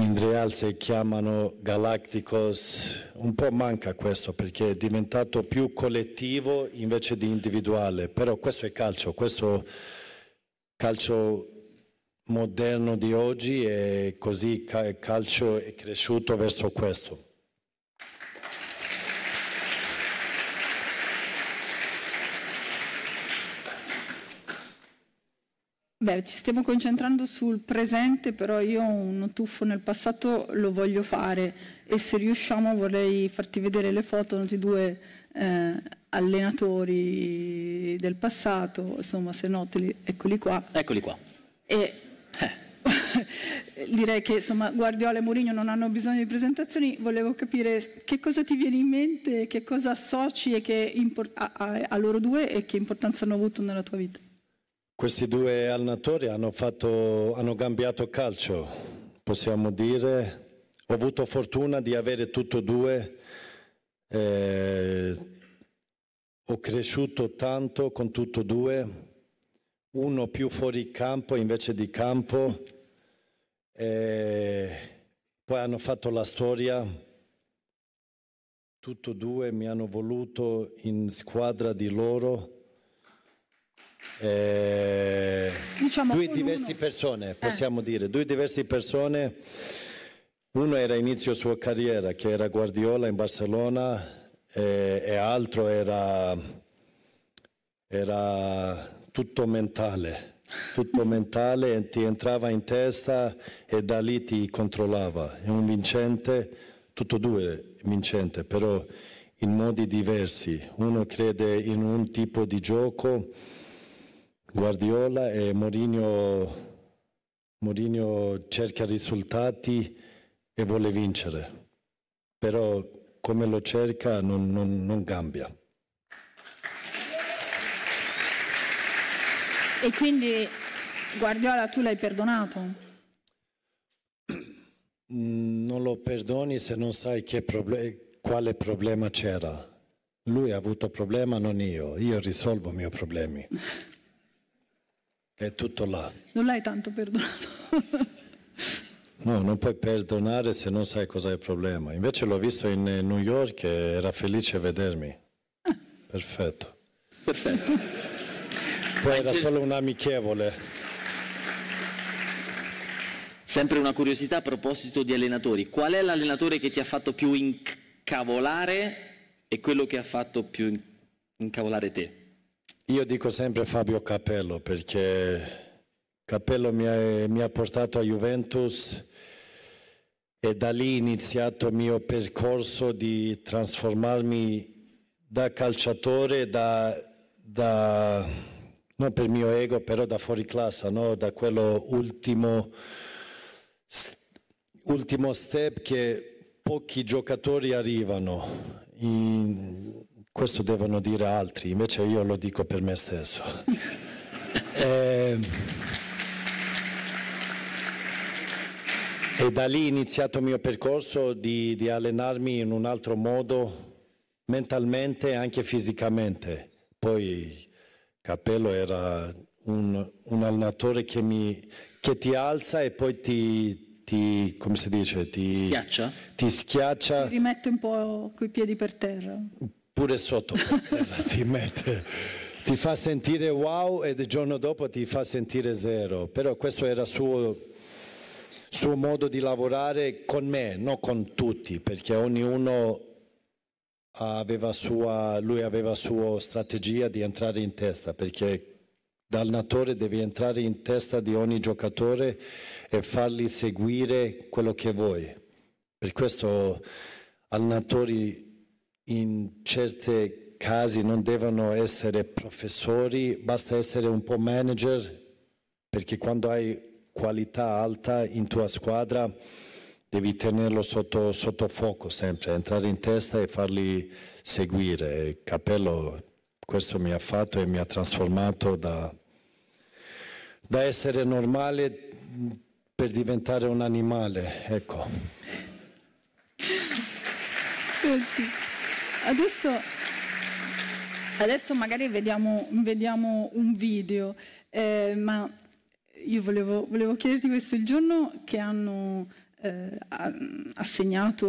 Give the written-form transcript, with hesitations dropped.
in Real si chiamano Galacticos, un po' manca questo perché è diventato più collettivo invece di individuale, però questo è questo calcio moderno di oggi e così il calcio è cresciuto verso questo. Beh, ci stiamo concentrando sul presente, però io un tuffo nel passato lo voglio fare e se riusciamo vorrei farti vedere le foto di due allenatori del passato, insomma, se no eccoli qua. Eccoli qua. E direi che insomma Guardiola e Mourinho non hanno bisogno di presentazioni, volevo capire che cosa ti viene in mente, che cosa associ e a loro due e che importanza hanno avuto nella tua vita. Questi due allenatori hanno cambiato calcio, possiamo dire. Ho avuto fortuna di avere tutti e due. Ho cresciuto tanto con tutti e due, uno più fuori campo invece di campo. Poi hanno fatto la storia. Tutti e due mi hanno voluto in squadra di loro. Diciamo due diverse persone, possiamo dire, due diverse persone. Uno era inizio sua carriera, che era Guardiola in Barcellona, e altro era tutto mentale, e ti entrava in testa e da lì ti controllava. È un vincente, tutti e due vincente, però in modi diversi. Uno crede in un tipo di gioco, Guardiola, e Mourinho cerca risultati e vuole vincere, però come lo cerca non cambia. E quindi Guardiola tu l'hai perdonato? Non lo perdoni se non sai quale problema c'era. Lui ha avuto problema, non io. Io risolvo i miei problemi. È tutto là. Non l'hai tanto perdonato. No, non puoi perdonare se non sai cos'è il problema. Invece l'ho visto in New York e era felice a vedermi. Perfetto. Poi era solo un amichevole. Sempre una curiosità a proposito di allenatori. Qual è l'allenatore che ti ha fatto più incavolare e quello che ha fatto più incavolare te? Io dico sempre Fabio Capello, perché Capello mi ha portato a Juventus e da lì è iniziato il mio percorso di trasformarmi da calciatore, non per il mio ego, però da fuori classe, no? Da quello ultimo step che pochi giocatori arrivano. Questo devono dire altri, invece io lo dico per me stesso. E da lì è iniziato il mio percorso di allenarmi in un altro modo, mentalmente e anche fisicamente. Poi Capello era un allenatore che ti alza e poi come si dice? Ti schiaccia. Ti rimette un po' coi piedi per terra. Pure sotto per terra ti fa sentire wow e il giorno dopo ti fa sentire zero. Però questo era suo modo di lavorare con me, non con tutti, perché ognuno aveva sua strategia di entrare in testa, perché da allenatore devi entrare in testa di ogni giocatore e fargli seguire quello che vuoi. Per questo allenatori in certi casi non devono essere professori, basta essere un po' manager, perché quando hai qualità alta in tua squadra devi tenerlo sotto fuoco sempre, entrare in testa e farli seguire. E Capello questo mi ha fatto e mi ha trasformato da essere normale per diventare un animale, ecco. Senti, adesso magari vediamo un video, ma io volevo chiederti questo: il giorno che hanno assegnato